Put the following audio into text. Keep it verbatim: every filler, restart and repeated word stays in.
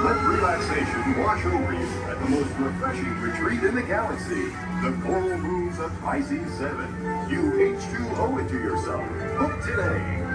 Let relaxation wash over you at the most refreshing retreat in the galaxy. The Coral Rooms of Pisces seven. You H two O it to yourself. Book today.